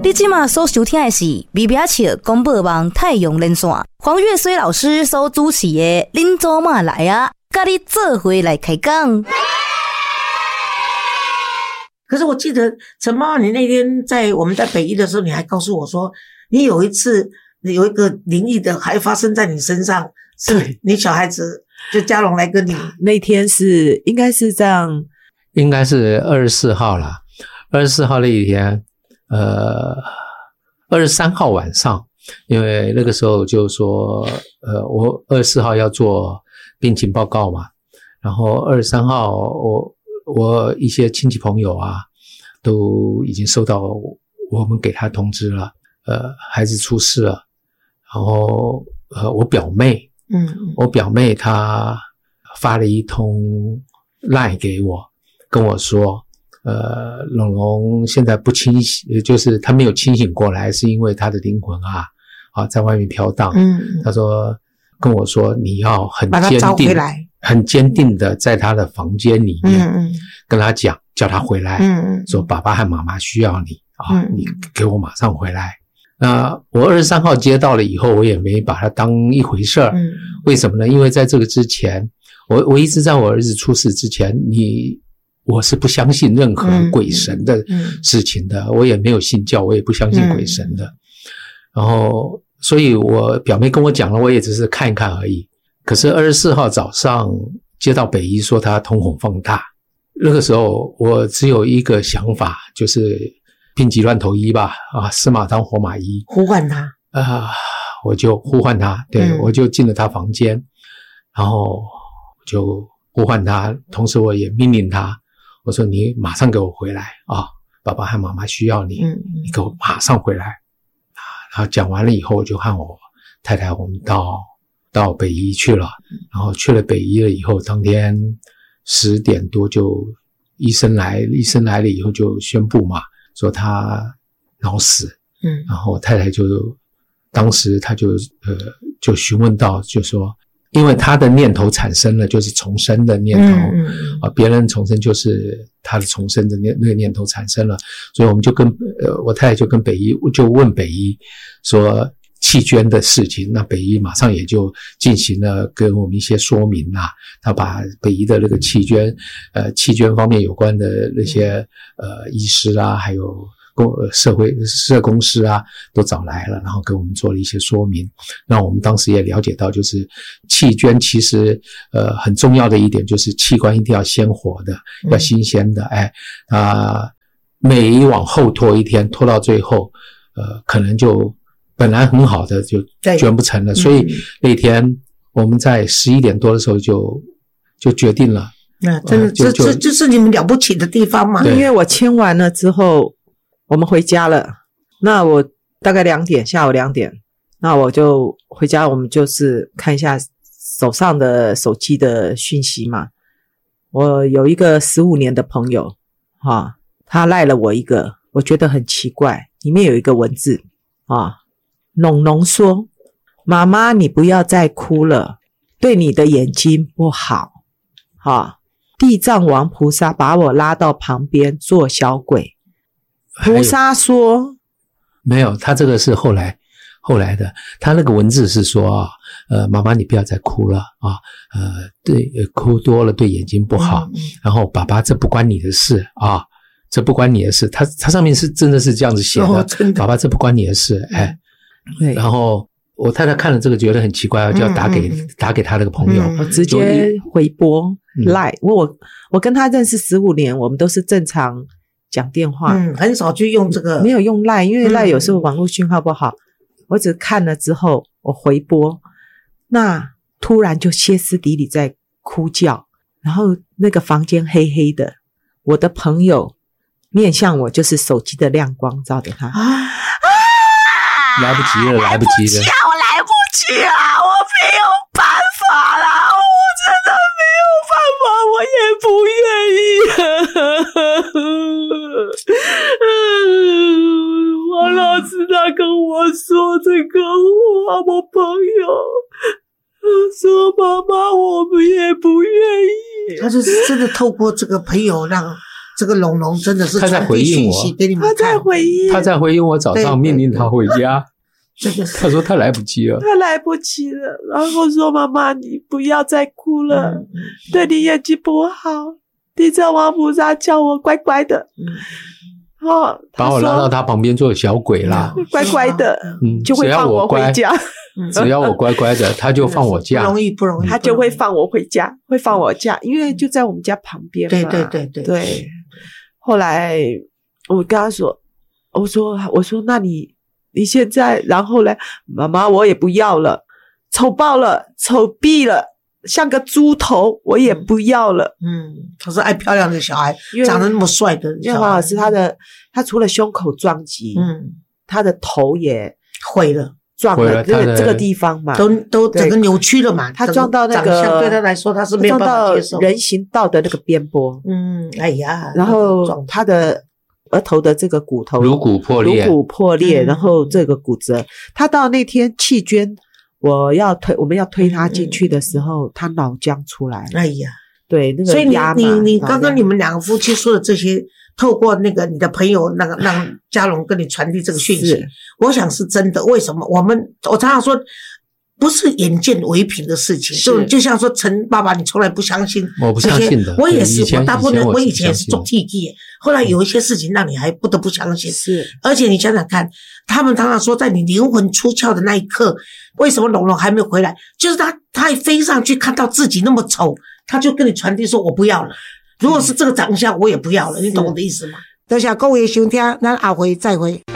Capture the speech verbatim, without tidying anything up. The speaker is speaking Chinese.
你现在所收听的是微微笑广播网太阳连线，黄月水老师所主持的恁祖妈来啊，跟你做伙来开讲。 可是我记得陈妈妈，你那天在我们在北医的时候，你还告诉我说，你有一次有一个灵异的还发生在你身上，是你小孩子就嘉龙来跟你。 那天是应该是这样， 应该是二十四号啦。二十四号那一天，呃，二十三号晚上，因为那个时候就说，呃，我二十四号要做病情报告嘛，然后二十三号我我一些亲戚朋友啊，都已经收到我们给他通知了，呃，孩子出事了，然后呃，我表妹， 嗯， 我表妹她发了一通 LINE 给我，跟我说。呃，龙龙现在不清醒，就是他没有清醒过来，是因为他的灵魂啊，啊，在外面飘荡。嗯，他说跟我说，你要很坚定，很坚定的在他的房间里面，嗯嗯，跟他讲，叫他回来，嗯嗯，说爸爸和妈妈需要你啊，嗯，你给我马上回来。那我二十三号接到了以后，我也没把它当一回事儿。嗯，为什么呢？因为在这个之前，我我一直在我儿子出事之前，你。我是不相信任何鬼神的事情的，嗯嗯，我也没有信教，我也不相信鬼神的。嗯，然后，所以我表妹跟我讲了，我也只是看一看而已。可是二十四号早上接到北医说他瞳孔放大，那个时候我只有一个想法，就是病急乱投医吧，啊，死马当活马医， 呼唤他啊，我就呼唤他，对，嗯，我就进了他房间，然后就呼唤他，同时我也命令他。我说你马上给我回来啊！爸爸和妈妈需要你，嗯，你给我马上回来啊！然后讲完了以后，我就和我太太我们到到北医去了，然后去了北医了以后，当天十点多就医生来，医生来了以后就宣布嘛，说他脑死，嗯，然后我太太就当时他就呃就询问到，就说。因为他的念头产生了，就是重生的念头，嗯嗯啊，别人重生就是他的重生的念那个念头产生了，所以我们就跟呃我太太就跟北医就问北医说弃捐的事情，那北医马上也就进行了跟我们一些说明啦，他把北医的那个弃捐呃弃捐方面有关的那些呃医师啊，还有。公社会社工师啊都找来了，然后给我们做了一些说明。那我们当时也了解到，就是弃捐其实呃很重要的一点就是器官一定要鲜活的，嗯，要新鲜的。哎，啊，每往后拖一天，拖到最后，呃，可能就本来很好的就捐不成了。嗯，所以那天我们在十一点多的时候就就决定了。 那真的，这这就是你们了不起的地方嘛。 因为我签完了之后。我们回家了，那我大概两点，下午两点，那我就回家，我们就是看一下手上的手机的讯息嘛。我有一个十五年的朋友，哈，他赖了我一个，我觉得很奇怪，里面有一个文字啊，农农说，妈妈你不要再哭了，对你的眼睛不好，哈，地藏王菩萨把我拉到旁边做小鬼。菩萨说没有，他这个是后来后来的，他那个文字是说啊，呃，妈妈你不要再哭了啊，呃，对，哭多了对眼睛不好，嗯，然后爸爸这不关你的事啊，这不关你的事，他他上面是真的是这样子写的，哦，真的，爸爸这不关你的事，哎，对，然后我太太看了这个觉得很奇怪，就要打给，嗯，打给他那个朋友， 嗯，我直接回拨赖，嗯，我我跟他认识十五年，我们都是正常。讲电话， 嗯，很少去用这个， 没有用 LINE， 因为 LINE 有时候网络讯号不好，嗯，我只看了之后，我回拨，那突然就歇斯底里在哭叫，然后那个房间黑黑的，我的朋友面向我，就是手机的亮光照着他，啊， 来不及了，来不及了， 我来不及啊，我没有办法啦，我真的没有办法，我也不愿意。王老师他跟我说这个话，我朋友说妈妈我们也不愿意，他就是真的透过这个朋友让这个龙龙真的是他在传递回应我讯息给你们他看， 在回应， 他在回应我早上命令他回家， 这个是他说他来不及了。 他来不及了，然后说妈妈你不要再哭了， 嗯对你眼睛不好，地藏王菩萨叫我乖乖的， 嗯哦， 把我拉到他旁边做小鬼啦， 乖乖的， 嗯， 就会只要放我乖回家， 嗯只要我乖乖的，他就放我不假。 容易不容易， 他就会放我回家，会放我假，因为就在我们家旁边嘛。 对对对对对。后来我跟他说，我说我说那你你现在然后呢，妈妈我也不要了，丑爆了，丑毙了，像个猪头，我也不要了。 嗯，他是爱漂亮的小孩因，为长得那么帅的小孩， 因为黄老师他的他除了胸口撞击， 嗯他的头也毁了， 撞毁了他的这个这个地方嘛， 都都对整个扭曲了嘛， 他整撞到那个长相对他来说他是没有办法接受撞到人行道的那个边坡， 嗯，哎呀， 然后撞他的额头的这个骨头颅骨破裂颅骨破裂， 嗯然后这个骨折。他到那天弃捐，我要推我们要推他进去的时候，他脑浆出来了。 哎呀， 对，那个所以你压嘛你你脑刚刚压你们两个夫妻说的这些，透过那个你的朋友那个让嘉龙跟你传递这个讯息是， 我想是真的。为什么？我们我常常说，不是眼见为凭的事情， 是就就像说陈爸爸，你从来不相信我不这些相信的我也是， 对以前我大部分人以前我是我以前也是相信做 T T，后来有一些事情让你还不得不相信。 是而且你想想看，他们常常说，在你灵魂出窍的那一刻，为什么龙龙还没有回来？就是他，他一飞上去看到自己那么丑，他就跟你传递说：“我不要了。如果是这个长相，我也不要了。”你懂我的意思吗？多谢各位收听，咱下回再会。